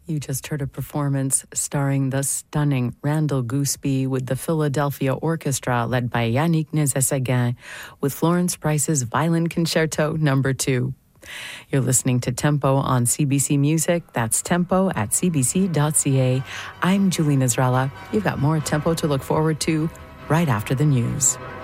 You just heard a performance starring the stunning Randall Gooseby with the Philadelphia Orchestra led by Yannick Nézet-Séguin with Florence Price's Violin Concerto No. 2. You're listening to Tempo on CBC Music. That's tempo at cbc.ca. I'm Julie Nazrella. You've got more Tempo to look forward to right after the news.